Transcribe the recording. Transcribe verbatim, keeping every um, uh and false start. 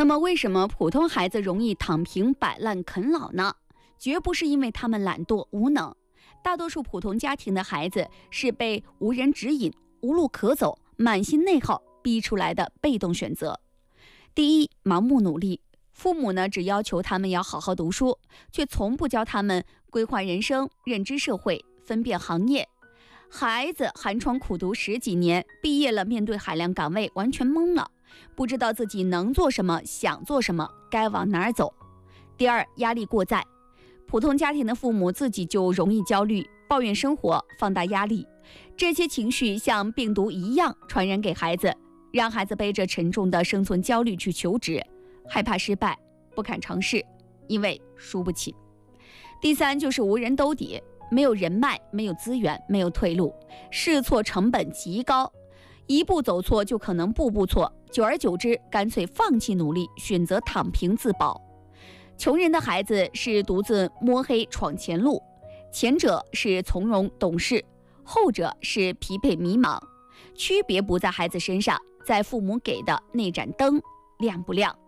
那么，为什么普通孩子容易躺平、摆烂、啃老呢？绝不是因为他们懒惰无能，大多数普通家庭的孩子是被无人指引、无路可走、满心内耗逼出来的被动选择。第一，盲目努力。父母呢，只要求他们要好好读书，却从不教他们规划人生、认知社会、分辨行业。孩子寒窗苦读十几年，毕业了，面对海量岗位完全懵了，不知道自己能做什么，想做什么，该往哪儿走。第二，压力过载。普通家庭的父母自己就容易焦虑，抱怨生活，放大压力，这些情绪像病毒一样传染给孩子，让孩子背着沉重的生存焦虑去求职，害怕失败，不敢尝试，因为输不起。第三，就是无人兜底，没有人脉，没有资源，没有退路，试错成本极高，一步走错就可能步步错，久而久之，干脆放弃努力，选择躺平自保。穷人的孩子是独自摸黑闯前路，前者是从容懂事，后者是疲惫迷茫。区别不在孩子身上，在父母给的那盏灯亮不亮。